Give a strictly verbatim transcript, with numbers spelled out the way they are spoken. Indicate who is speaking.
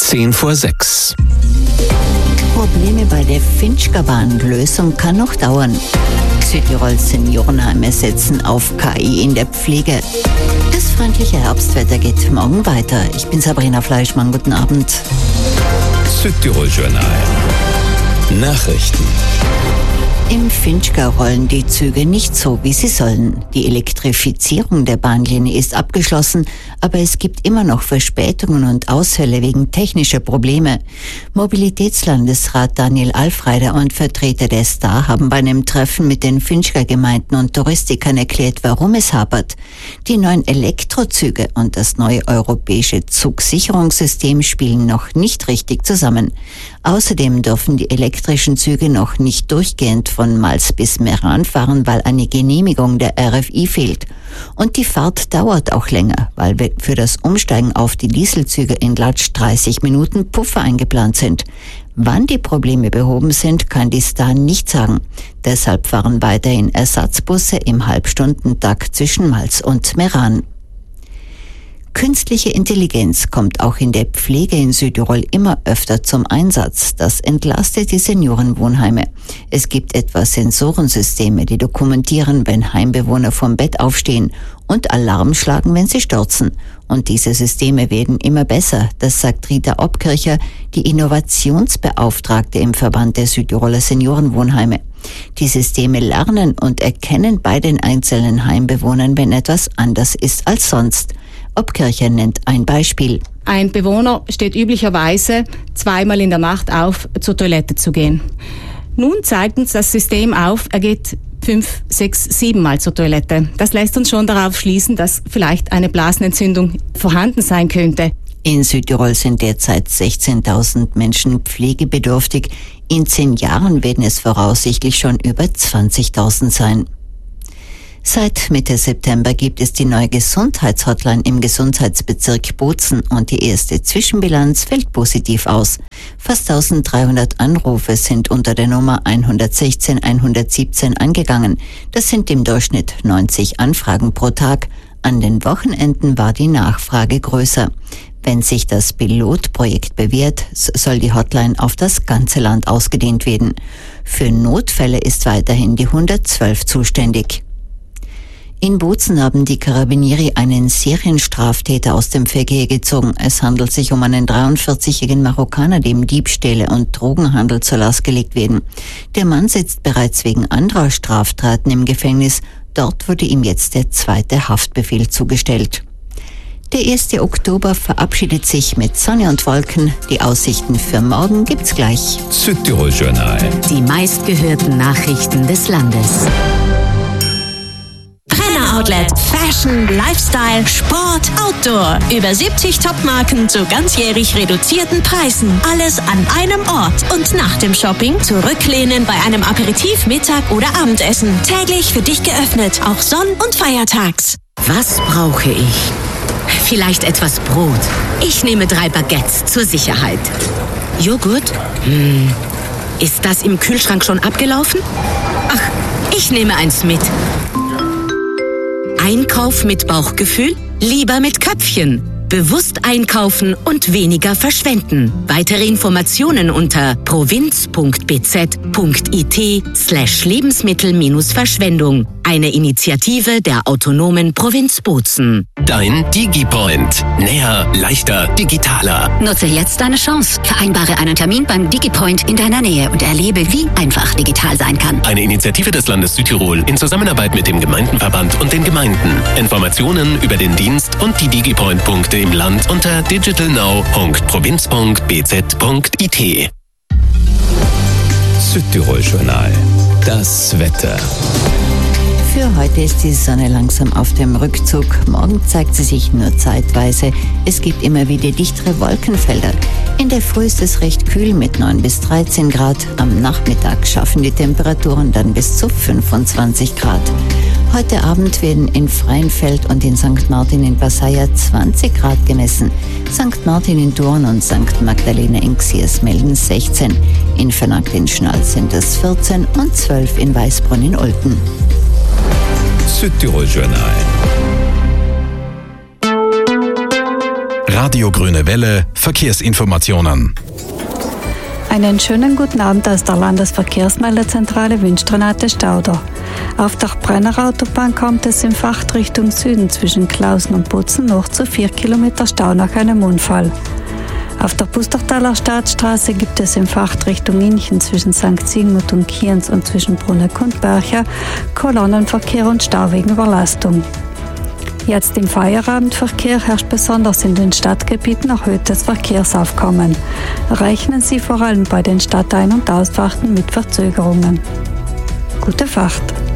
Speaker 1: Zehn vor sechs.
Speaker 2: Probleme bei der Finchgau-Bahn. Lösung kann noch dauern. Südtirols Seniorenheime setzen auf K I in der Pflege. Das freundliche Herbstwetter geht morgen weiter. Ich bin Sabrina Fleischmann. Guten Abend.
Speaker 1: Südtirol Journal. Nachrichten.
Speaker 2: Im Finchgau rollen die Züge nicht so, wie sie sollen. Die Elektrifizierung der Bahnlinie ist abgeschlossen, aber es gibt immer noch Verspätungen und Ausfälle wegen technischer Probleme. Mobilitätslandesrat Daniel Alfreider und Vertreter der Star haben bei einem Treffen mit den Finchgau-Gemeinden und Touristikern erklärt, warum es hapert. Die neuen Elektrozüge und das neue europäische Zugsicherungssystem spielen noch nicht richtig zusammen. Außerdem dürfen die elektrischen Züge noch nicht durchgehend von Mals bis Meran fahren, weil eine Genehmigung der R F I fehlt. Und die Fahrt dauert auch länger, weil für das Umsteigen auf die Dieselzüge in Latsch dreißig Minuten Puffer eingeplant sind. Wann die Probleme behoben sind, kann die Star nicht sagen. Deshalb fahren weiterhin Ersatzbusse im Halbstundentakt zwischen Mals und Meran. Künstliche Intelligenz kommt auch in der Pflege in Südtirol immer öfter zum Einsatz. Das entlastet die Seniorenwohnheime. Es gibt etwa Sensorensysteme, die dokumentieren, wenn Heimbewohner vom Bett aufstehen und Alarm schlagen, wenn sie stürzen. Und diese Systeme werden immer besser, das sagt Rita Obkircher, die Innovationsbeauftragte im Verband der Südtiroler Seniorenwohnheime. Die Systeme lernen und erkennen bei den einzelnen Heimbewohnern, wenn etwas anders ist als sonst. Obkircher nennt ein Beispiel.
Speaker 3: Ein Bewohner steht üblicherweise zweimal in der Nacht auf, zur Toilette zu gehen. Nun zeigt uns das System auf, er geht fünf, sechs, sieben Mal zur Toilette. Das lässt uns schon darauf schließen, dass vielleicht eine Blasenentzündung vorhanden sein könnte.
Speaker 2: In Südtirol sind derzeit sechzehntausend Menschen pflegebedürftig. In zehn Jahren werden es voraussichtlich schon über zwanzigtausend sein. Seit Mitte September gibt es die neue Gesundheitshotline im Gesundheitsbezirk Bozen und die erste Zwischenbilanz fällt positiv aus. Fast eintausenddreihundert Anrufe sind unter der Nummer hundertsechzehn hundertsiebzehn angegangen. Das sind im Durchschnitt neunzig Anfragen pro Tag. An den Wochenenden war die Nachfrage größer. Wenn sich das Pilotprojekt bewährt, soll die Hotline auf das ganze Land ausgedehnt werden. Für Notfälle ist weiterhin die hundertzwölf zuständig. In Bozen haben die Carabinieri einen Serienstraftäter aus dem Verkehr gezogen. Es handelt sich um einen dreiundvierzigjährigen Marokkaner, dem Diebstähle und Drogenhandel zur Last gelegt werden. Der Mann sitzt bereits wegen anderer Straftaten im Gefängnis. Dort wurde ihm jetzt der zweite Haftbefehl zugestellt. Der erste Oktober verabschiedet sich mit Sonne und Wolken. Die Aussichten für morgen gibt's gleich.
Speaker 1: Südtirol Journal.
Speaker 4: Die meistgehörten Nachrichten des Landes.
Speaker 5: Outlet. Fashion, Lifestyle, Sport, Outdoor. Über siebzig Topmarken zu ganzjährig reduzierten Preisen. Alles an einem Ort. Und nach dem Shopping zurücklehnen bei einem Aperitif, Mittag oder Abendessen. Täglich für dich geöffnet, auch sonn- und feiertags.
Speaker 4: Was brauche ich? Vielleicht etwas Brot. Ich nehme drei Baguettes zur Sicherheit. Joghurt? Hm. Ist das im Kühlschrank schon abgelaufen? Ach, ich nehme eins mit. Einkauf mit Bauchgefühl? Lieber mit Köpfchen. Bewusst einkaufen und weniger verschwenden. Weitere Informationen unter provinz.bz.it slash Lebensmittel-Verschwendung. Eine Initiative der autonomen Provinz Bozen.
Speaker 1: Dein DigiPoint. Näher, leichter, digitaler.
Speaker 6: Nutze jetzt deine Chance. Vereinbare einen Termin beim DigiPoint in deiner Nähe und erlebe, wie einfach digital sein kann.
Speaker 1: Eine Initiative des Landes Südtirol in Zusammenarbeit mit dem Gemeindenverband und den Gemeinden. Informationen über den Dienst und die DigiPoint-Punkte im Land unter digitalnow punkt provinz punkt b z punkt i t. Südtirol Journal. Das Wetter.
Speaker 2: Für heute ist die Sonne langsam auf dem Rückzug. Morgen zeigt sie sich nur zeitweise. Es gibt immer wieder dichtere Wolkenfelder. In der Früh ist es recht kühl mit neun bis dreizehn Grad. Am Nachmittag schaffen die Temperaturen dann bis zu fünfundzwanzig Grad. Heute Abend werden in Freienfeld und in Sankt Martin in Passaia zwanzig Grad gemessen. Sankt Martin in Thurn und Sankt Magdalena in Xiers melden sechzehn. In Vernagt in Schnall sind es vierzehn und zwölf in Weißbrunn in Olten.
Speaker 1: Südtirol Journal.
Speaker 7: Radio Grüne Welle, Verkehrsinformationen.
Speaker 8: Einen schönen guten Abend aus der Landesverkehrsmeldezentrale wünscht Renate Stauder. Auf der Brenner-Autobahn kommt es in Fahrtrichtung Süden zwischen Klausen und Butzen noch zu vier Kilometer Stau nach einem Unfall. Auf der Pustertaler Staatsstraße gibt es in Fahrtrichtung Inchen zwischen Sankt Sigmund und Kienz und zwischen Brunneck und Bercher Kolonnenverkehr und Stau wegen Überlastung. Jetzt im Feierabendverkehr herrscht besonders in den Stadtgebieten erhöhtes Verkehrsaufkommen. Rechnen Sie vor allem bei den Stadtein- und Ausfahrten mit Verzögerungen. Gute Fahrt!